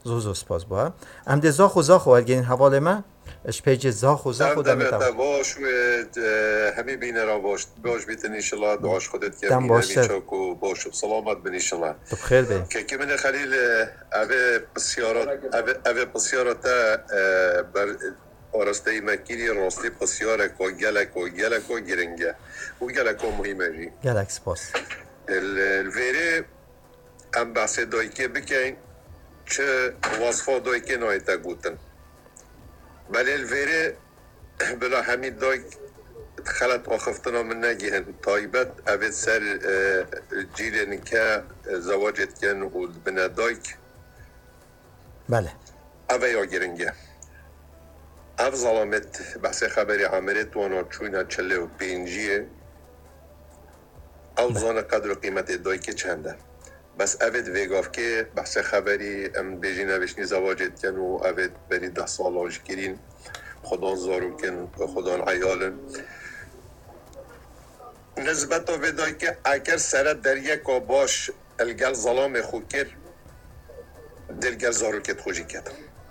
زوزو سپاس با ام ده زاخو اگین حواله ما اش پیج زاخو دم باش و همه بینه را باش بیتن انشالله دعاش خودت که دم باش سر چاکو باش سلامت بن انشالله تو بخیر بی که من خلیل اوه بسیارات بر آرسته مکیری راستی بسیاره که گلک و گرنگه و گلک و مهمه جی گلک سپاس الویره ام بحث دایکه بکن چه وصفا دایکه نایتا گوتن بله الویره بلا همین دایک خلط آخفتنا من نگیهن طایبت اوید سر جیلن که زواجت کن و بنا دایک بله اوه یا گرنگه اف ظلامت بحث خبری عمرت وانا چوینا چله و پینجیه او زان قدر و قیمت دایک چنده بس اوید ویگاف که بحث خبری ام بیجی نوشنی زواجت کن و اوید بری 10 سال آج کرین خدا زارو کن خدا عیالن نسبت ویدای که اگر سر در یک باش الگل ظلام خود کر دلگل زارو کت خوشی کردم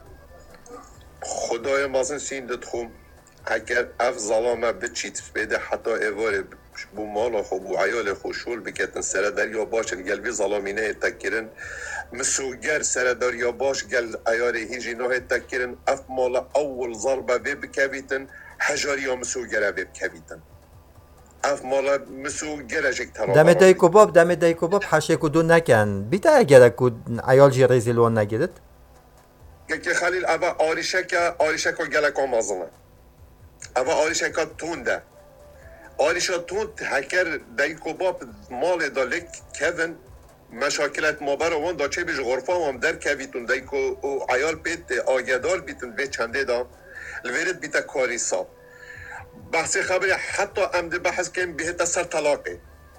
خدای مازن سیندت خوم اگر اف ظلامه بچیت بده حتی ایوار بو مال خو بو عیال خو شول بکتن سر دریا باش الگل ظلامینه تکرن مسوگر سر دریا باش گل عیال هیجی نه تکرن اف مال اول ضربه بکویتن حجاریا مسوگره بکویتن اف مال مسوگره جک ترا دم دای کوباب حشه کدو نکن بیتا اگر کو عیال جی ریزیلون نگیرد که خلیل اوا آریشه که گلک آمازنه اوا آریشه که تونده آریشه توند هکر دای کوباب مال دالک کهون مشاکلت ما وان دا چه بیش غرفه هم در کویتون دای کو عیال بیت آگدال بیتون به چنده دا الورد بیتا کاری ساب بحث خبری حتی امده بحث کن بهت سر طلاقه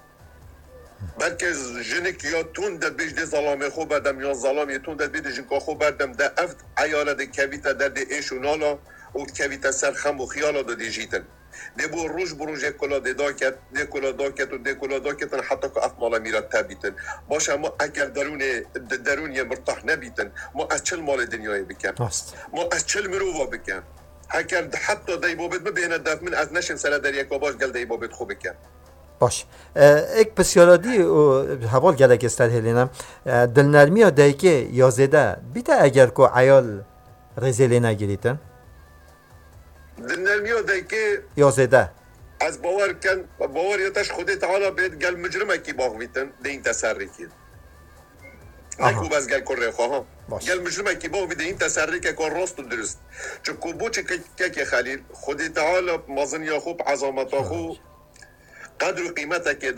بلکه جنک یا تون در بیش ده ظلام خوب بردم یا ظلامی تون در بیش جنکا خوب بردم در افت عیاله ده کویتا در ده ایش و نالا و کویتا سر خم و خیالا ده دی جیتن ده بو روش بروش کلا ده داکت ده کلا داکت و ده کلا داکتن حتی که افمالا میرد تابیتن باشه ما اگر درون یه مرتاح نبیتن ما از چل مال دنیای بکن ما از چل مروفا بکن هکر حتی دای بابت ببینه دف من از نشم سر در یک باش گل دای بابت خوب بکن باش ایک پسیارادی حوال گلک استر هلینم دلنرمی ها دایکه یازده بیتا اگر که عیال رزیلی نگیریتن دلنرمی ها دایکه یازده از باور یتش خودی تعالی بید گل مجرمه کی باقویتن ده این تسری کن نکو بس گل کره خواه گل مجرمه کی باقوی ده این تسری که کار راست و درست چون کوبو چه که خلیل خودی تعالی مازن یا خوب عظامتا خوب قدر و قیمت که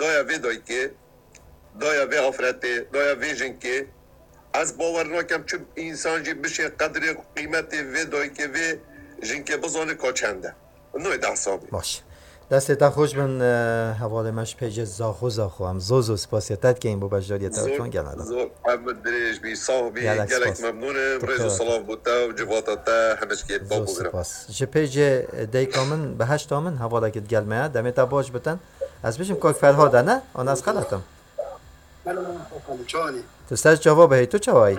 دایا وی آفرته دایا وی جنکه از باور نکم چون انسان جی بشه قدر قیمت وی دای که وی جنکه بزانه که چنده نوی ده حسابی باش دستتا خوش من حواله مش پیج زاخو هم زوزو سپاسیتت که این بو بجداری تلفن گلنده زور محمد دریج بی صاحبی گلک ممنونم ریز و سلام بوتا و جواتاتا همش که بابو گرم سپاس جه پیج دیکامن به 8 من حواله کت گلمه دمیتا باش بتن از بشم که فرهاده نه آن از خلطم تو سرش جواب هی تو چوایی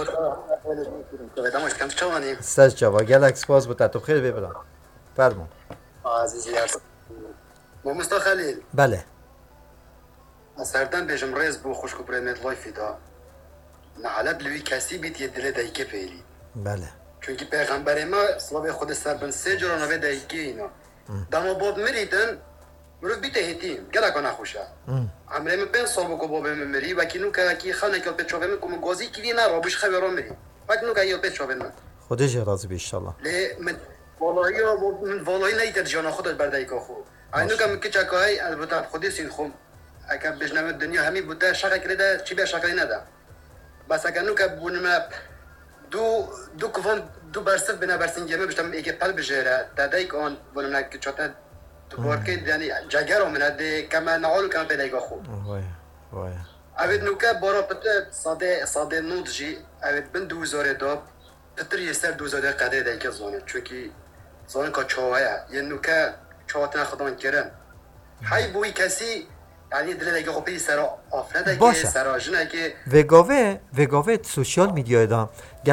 سرش جواب گلک سپاس بوده تو خیلی ببرم فرمون عزیزی هست مامستا خلیل بله سردن بجم ریز بو خوشکو پرمیت لایفی دا نعلب لوی کسی بیت یه دل دایکه پیری بله چونکی پیغمبر ما صلاب خود سربن 3 جرانوه دایکه اینا دما باب مریدن مرو بیت هیتیم گلا کنا خوشه عمره من 5 سال بکو باب مری و کینو که خانه که به چوبه من گازی کی نه رابش خبر مری فکر که یو به چوبه من خودش راضی به ان شاء الله من والله نیت جان خودت بردای که خو اینو که میگه چکای البته خودی سین خوم اگه بجنم دنیا همین بوده شقه کرده چی به شقه نده بس اگه نو که بونم دو کوفن دو برسف بنا برسنگیمه بشتم ایگه قلب جره دادای که آن بونم نک چاته ورکه یعنی جگر آمنه ده کما نعال کم پیدا که خو وای اوید نو که بارا پته ساده نود جی اوید بن 2000 داب پتر یستر 2000 قده ده که زانه چونکی زانه که چاوه یه نو که چاوتن خدان کرن های بوی کسی یعنی دل دیگه خوبی سر آفرده که سر آجنه که وگاوه سوشیال میدیا ادام